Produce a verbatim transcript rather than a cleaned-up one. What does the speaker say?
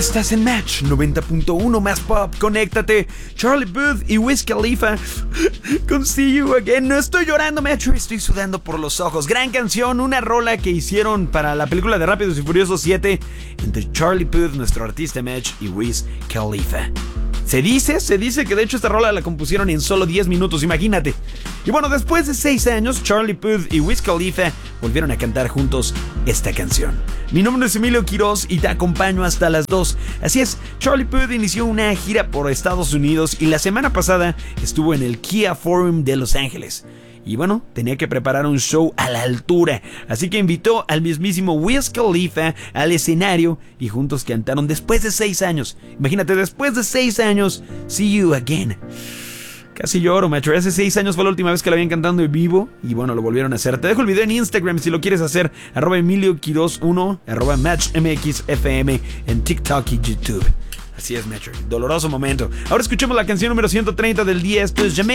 Estás en Match noventa punto uno más pop. Conéctate. Charlie Puth y Wiz Khalifa con See You Again. No estoy llorando, Match, estoy sudando por los ojos. Gran canción, una rola que hicieron para la película de Rápidos y Furiosos siete entre Charlie Puth, nuestro artista Match, y Wiz Khalifa. Se dice, se dice que de hecho esta rola la compusieron en solo diez minutos, imagínate. Y bueno, después de seis años, Charlie Puth y Wiz Khalifa volvieron a cantar juntos esta canción. Mi nombre es Emilio Quiroz y te acompaño hasta las dos. Así es, Charlie Puth inició una gira por Estados Unidos y la semana pasada estuvo en el Kia Forum de Los Ángeles. Y bueno, tenía que preparar un show a la altura, así que invitó al mismísimo Wiz Khalifa al escenario y juntos cantaron después de seis años. Imagínate, después de seis años, See You Again. Casi lloro, macho. Hace seis años fue la última vez que la habían cantando en vivo y bueno, lo volvieron a hacer. Te dejo el video en Instagram si lo quieres hacer. Arroba Emilio Quiroz uno, arroba MatchMXFM en TikTok y YouTube. Así es, Metro. Doloroso momento. Ahora escuchemos la canción número ciento treinta del día. Esto es Jamaica.